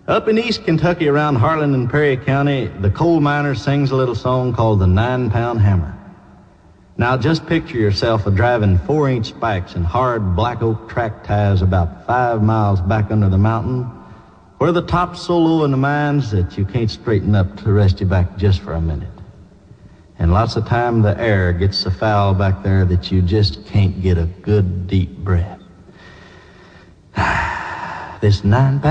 Up in East Kentucky around Harlan and Perry County, the coal miner sings a little song called the 9-Pound Hammer. Now just picture yourself driving 4-inch spikes and hard black oak track ties about 5 miles back under the mountain, where the top's so low in the mines that you can't straighten up to rest your back just for a minute. And lots of time the air gets so foul back there that you just can't get a good deep breath. This 9-pound